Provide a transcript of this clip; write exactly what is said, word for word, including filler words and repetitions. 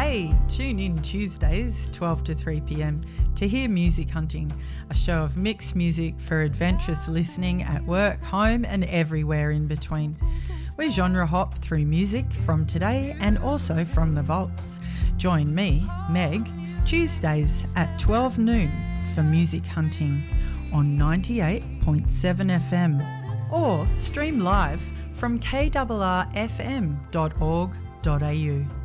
Hey, tune in Tuesdays, twelve to three p m to hear Music Hunting, a show of mixed music for adventurous listening at work, home and everywhere in between. We genre hop through music from today and also from the vaults. Join me, Meg, Tuesdays at twelve noon for Music Hunting on ninety-eight point seven F M or stream live from k r r f m dot org dot a u.